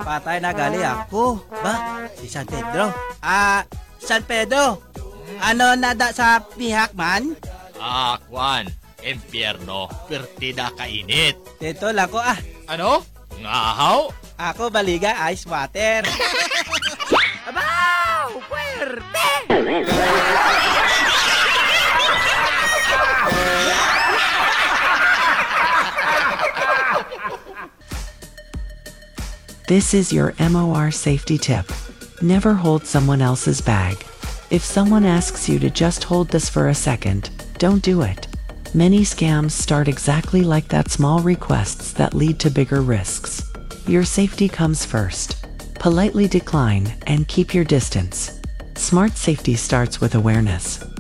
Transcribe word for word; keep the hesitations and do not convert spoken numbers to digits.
patay na gali ako. Ba? Si San Pedro. Ah, San Pedro. Ano nada sa pihak man? Ah, Kwan. Impyerno. Pertida kainit. Dito lang ko ah. Ano? Ngahaw? Ako baliga ice water. Abaw! Puwerte! This is your M O R safety tip. Never hold someone else's bag. If someone asks you to just hold this for a second, don't do it. Many scams start exactly like that, small requests that lead to bigger risks. Your safety comes first. Politely decline and keep your distance. Smart safety starts with awareness.